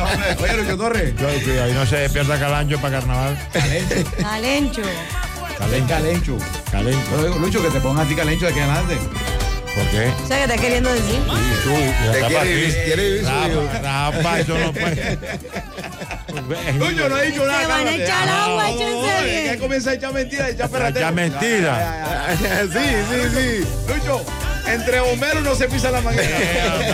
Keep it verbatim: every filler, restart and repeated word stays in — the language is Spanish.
Oye, Lucho Torres. Que ahí no se despierta Calancho para carnaval. Calencho. Calencho. Calencho. Calencho. Lucho, que te pongan a ti Calencho de aquí en adelante. ¿Por qué? O sea, que estás queriendo decir. Sí, tú, ya Te está quiere para vivir- ti. quiere vivir su vida. Rapa, Rapa, eso no puede. Lucho no ha dicho nada. Se van a cálmate. echar Ah, agua, no, no, échense no, bien. Ya comienza a echar mentiras, a echar perratero. echar mentiras. Ya, ya, ya. Sí, sí, sí. Lucho, entre bomberos no se pisa la manguera.